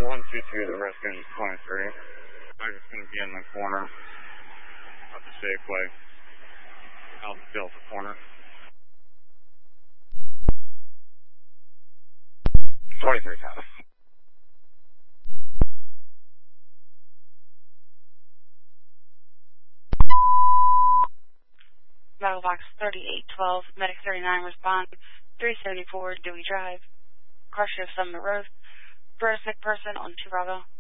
122, the Redskins 23. I'm just going to be in the corner of the Safeway, out the Delta corner. 23 pass. Battle Box 3812, Medic 39, respond 374 Dewey Drive. Car shift Summit Road. First sick person on 2 Bravo.